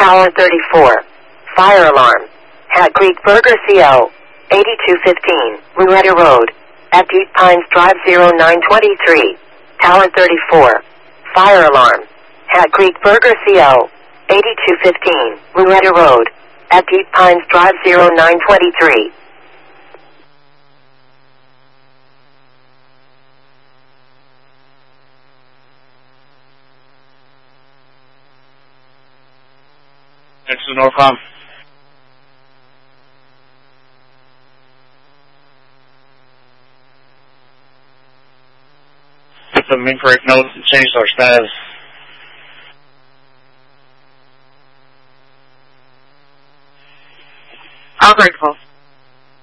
Tower 34. Fire alarm. Hat Creek Burger CO. 8215. Roulette Road. At Deep Pines Drive 0923. Tower 34. Fire alarm. Hat Creek Burger CO. 8215. Roulette Road. At Deep Pines Drive 0923. Next to Norcom. Put some incorrect notes and changed our status.